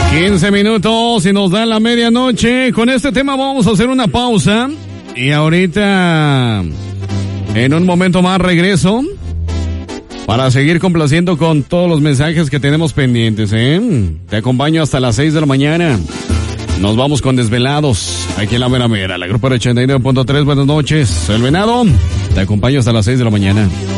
15 minutos y nos da la medianoche. Con este tema vamos a hacer una pausa. Y ahorita, en un momento más, regreso para seguir complaciendo con todos los mensajes que tenemos pendientes, ¿eh? Te acompaño hasta las 6 de la mañana. Nos vamos con Desvelados, aquí en la Mera Mera, la Grupo 89.3. Buenas noches, soy el Venado. Te acompaño hasta las 6 de la mañana.